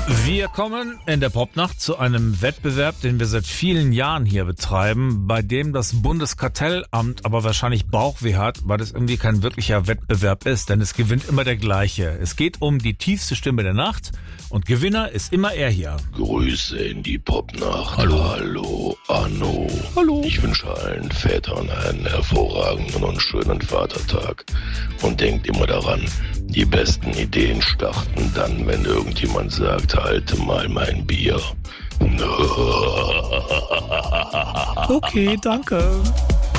Wir kommen in der Popnacht zu einem Wettbewerb, den wir seit vielen Jahren hier betreiben, bei dem das Bundeskartellamt aber wahrscheinlich Bauchweh hat, weil es irgendwie kein wirklicher Wettbewerb ist, denn es gewinnt immer der gleiche. Es geht um die tiefste Stimme der Nacht und Gewinner ist immer er hier. Grüße in die Popnacht. Hallo, Anno. Hallo. Ich wünsche allen Vätern einen hervorragenden und schönen Vatertag. Und denkt immer daran, die besten Ideen starten dann, wenn irgendjemand sagt, halte mal mein Bier. Okay, danke.